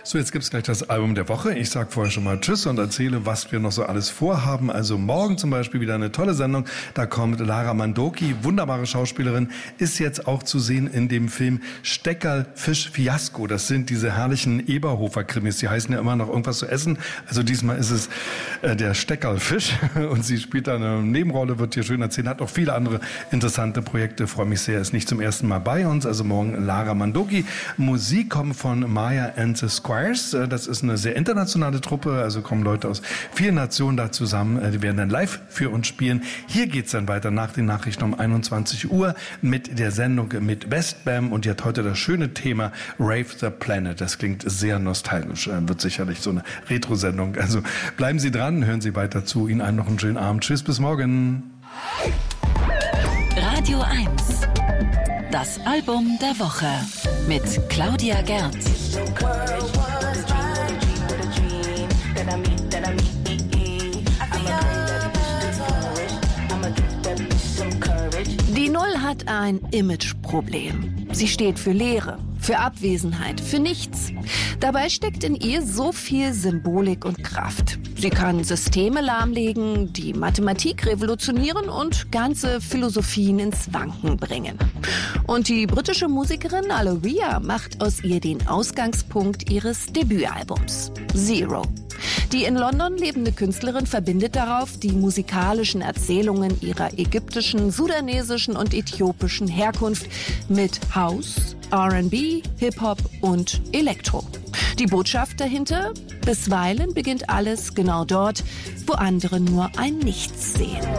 So, jetzt gibt's gleich das Album der Woche. Ich sage vorher schon mal Tschüss und erzähle, was wir noch so alles vorhaben. Also morgen zum Beispiel wieder eine tolle Sendung. Da kommt Lara Mandoki, wunderbare Schauspielerin, ist jetzt auch zu sehen in dem Film Steckerl Fisch Fiasko. Das sind diese herrlichen Eberhofer-Krimis. Die heißen ja immer noch irgendwas zu essen. Also diesmal ist es der Steckerl Fisch und sie spielt da eine Nebenrolle, wird hier schön erzählen, hat auch viele andere interessante Projekte. Freue mich sehr, ist nicht zum ersten Mal bei uns. Also morgen Lara Mandoki. Musik kommt von Maya and the Squires. Das ist eine sehr internationale Truppe, also kommen Leute aus vielen Nationen da zusammen. Die werden dann live für uns spielen. Hier geht's dann weiter nach den Nachrichten um 21 Uhr mit der Sendung mit Westbam und die hat heute das schöne Thema Rave the Planet. Das klingt sehr nostalgisch, wird sicherlich so eine Retro-Sendung. Also bleiben Sie dran, hören Sie weiter zu. Ihnen allen noch einen schönen Abend. Tschüss, bis morgen. Radio 1. Das Album der Woche mit Claudia Gerth. Die Null hat ein Imageproblem. Sie steht für Leere, für Abwesenheit, für nichts. Dabei steckt in ihr so viel Symbolik und Kraft. Sie kann Systeme lahmlegen, die Mathematik revolutionieren und ganze Philosophien ins Wanken bringen. Und die britische Musikerin Aloria macht aus ihr den Ausgangspunkt ihres Debütalbums, Zero. Die in London lebende Künstlerin verbindet darauf die musikalischen Erzählungen ihrer ägyptischen, sudanesischen und äthiopischen Herkunft mit House, R&B, Hip-Hop und Elektro. Die Botschaft dahinter? Bisweilen beginnt alles genau dort, wo andere nur ein Nichts sehen.